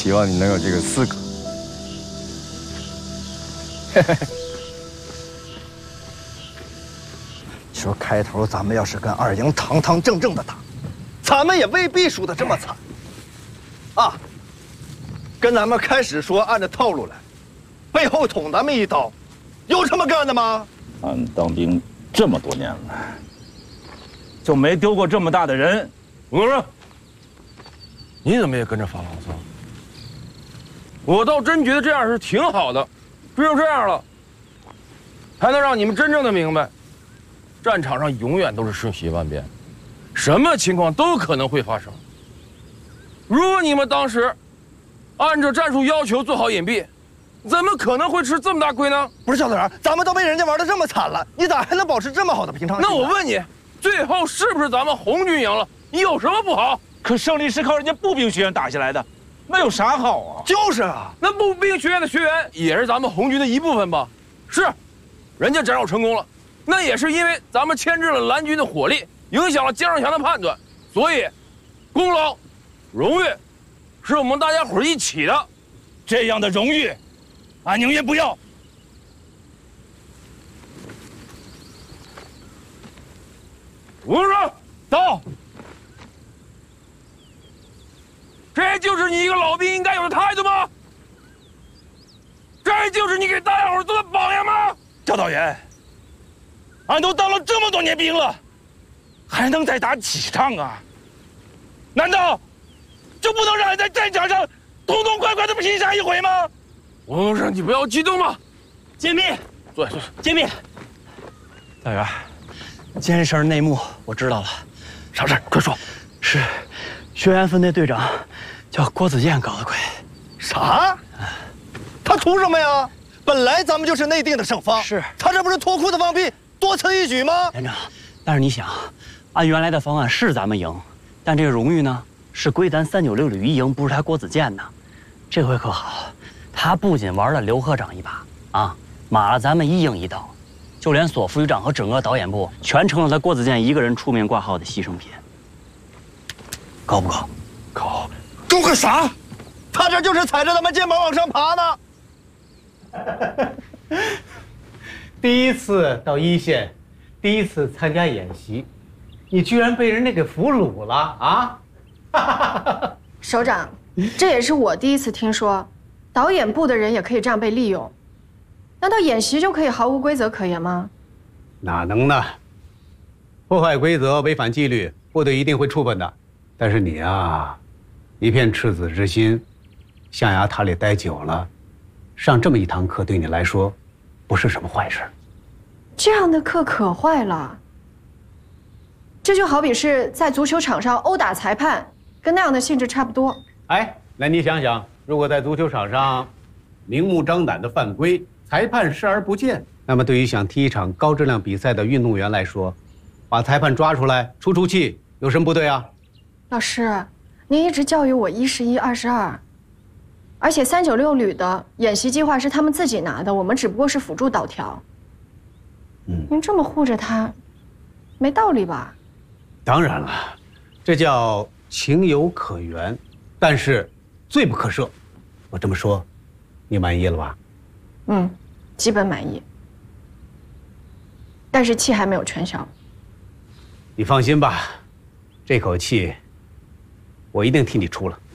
希望你能有这个资格。说开头咱们要是跟二营堂堂正正的打，咱们也未必输得这么惨。啊，跟咱们开始说按照套路来，背后捅咱们一刀，有这么干的吗？ 俺当兵这么多年了，就没丢过这么大的人。 我说，你怎么也跟着发牢骚？我倒真觉得这样是挺好的，只有这样了，才能让你们真正的明白，战场上永远都是瞬息万变，什么情况都可能会发生。如果你们当时按照战术要求做好隐蔽，怎么可能会吃这么大亏呢？ 不是教导员，咱们都被人家玩得这么惨了，你咋还能保持这么好的平常心？ 那我问你，最后是不是咱们红军赢了？你有什么不好？ 可胜利是靠人家步兵学院打下来的，那有啥好啊？ 就是啊， 那步兵学院的学员也是咱们红军的一部分吧？是，人家斩首成功了，那也是因为咱们牵制了蓝军的火力，影响了江上强的判断，所以功劳、荣誉是我们大家伙一起的。 这样的荣誉，俺宁愿不要。 吴说， 走。 这就是你一个老兵应该有的态度吗？这就是你给大家伙做的榜样吗？ 教导员，俺都当了这么多年兵了，还能再打几仗啊？难道就不能让俺在战场上痛痛快快的拼杀一回吗？ 我说你不要激动嘛。 揭秘， 坐。 揭秘。大员，这事儿内幕我知道了。 啥事？快说。 是学员分队队长叫郭子健搞的鬼。 啥？他图什么呀？本来咱们就是内定的胜方， 是他这不是脱裤子放屁，多此一举吗？ 连长，但是你想，按原来的方案是咱们赢，但这个荣誉呢是归咱396旅一营，不是他郭子健的。这回可好，他不仅玩了刘科长一把啊，码了咱们一营一刀，就连索副旅长和整个导演部全成了他郭子健一个人出面挂号的牺牲品。高不高？ 高个啥？他这就是踩着咱们肩膀往上爬呢。 第一次到一线，第一次参加演习，你居然被人家给俘虏了啊！ 首长，这也是我第一次听说，导演部的人也可以这样被利用。难道演习就可以毫无规则可言吗？ 哪能呢？破坏规则、违反纪律，部队一定会处分的。但是你啊，一片赤子之心，象牙塔里待久了，上这么一堂课对你来说，不是什么坏事。 这样的课可坏了。这就好比是在足球场上殴打裁判，跟那样的性质差不多。 哎，那你想想，如果在足球场上明目张胆的犯规，裁判视而不见，那么对于想踢一场高质量比赛的运动员来说，把裁判抓出来出气，有什么不对啊？ 老师，您一直教育我1是1，2是2，而且396旅的演习计划是他们自己拿的，我们只不过是辅助导条。您这么护着他，没道理吧？ 当然了，这叫情有可原，但是罪不可赦。我这么说，你满意了吧？ 基本满意，但是气还没有全消。 你放心吧，这口气我一定替你出了。